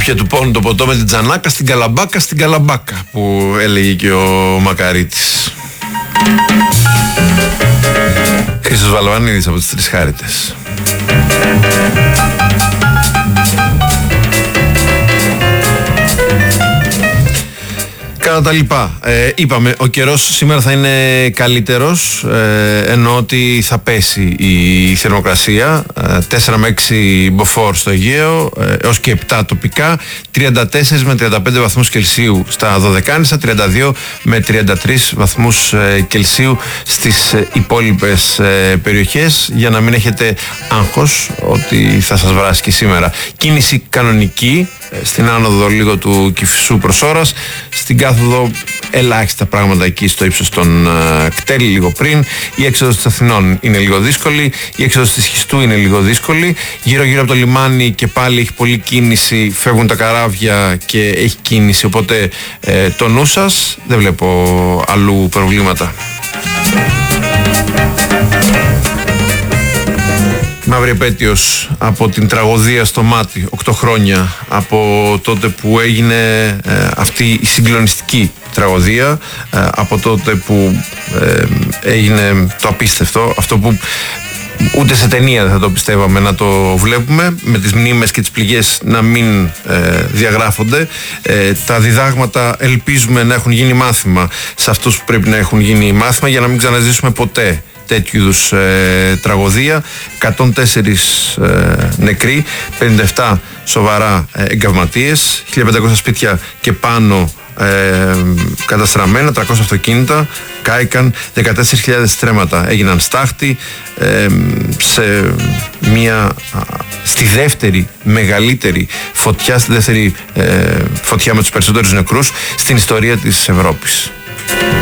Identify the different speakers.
Speaker 1: Ήπια του πόνου το ποτό με την τζανάκα στην καλαμπάκα, στην καλαμπάκα, που έλεγε και ο Μακαρίτης. Χρήστος Βαλβανίδης από τις Τρισχάριτες. Κατά τα λοιπά, είπαμε, ο καιρός σήμερα θα είναι καλύτερος, ενώ ότι θα πέσει η θερμοκρασία, 4 με 6 μποφόρ στο Αιγαίο, έως και 7 τοπικά, 34 με 35 βαθμούς Κελσίου στα Δωδεκάνησα, 32 με 33 βαθμούς Κελσίου στις υπόλοιπες περιοχές, για να μην έχετε άγχος ότι θα σας βράσει και σήμερα. Κίνηση κανονική στην άνοδο λίγο του Κηφισού προς ώρας, στην κάθοδο ελάχιστα πράγματα εκεί στο ύψος των κτέλ λίγο πριν. Η έξοδος της Αθηνών είναι λίγο δύσκολη, η έξοδος της Χιστού είναι λίγο δύσκολη, γύρω από το λιμάνι και πάλι έχει πολλή κίνηση, φεύγουν τα καράβια και έχει κίνηση, οπότε το νου σας, δεν βλέπω αλλού προβλήματα. Μαύρη επέτειος από την τραγωδία στο Μάτι, 8 χρόνια από τότε που έγινε αυτή η συγκλονιστική τραγωδία, από τότε που έγινε το απίστευτο, αυτό που ούτε σε ταινία δεν θα το πιστεύαμε να το βλέπουμε, με τις μνήμες και τις πληγές να μην διαγράφονται. Τα διδάγματα ελπίζουμε να έχουν γίνει μάθημα σε αυτούς που πρέπει να έχουν γίνει μάθημα, για να μην ξαναζήσουμε ποτέ τέτοιου είδους τραγωδία. 104 νεκροί, 57 σοβαρά εγκαυματίες, 1500 σπίτια και πάνω καταστραμμένα, 300 αυτοκίνητα κάηκαν, 14.000 στρέμματα έγιναν στάχτη, στη δεύτερη μεγαλύτερη φωτιά, στη δεύτερη φωτιά με τους περισσότερους νεκρούς στην ιστορία της Ευρώπης.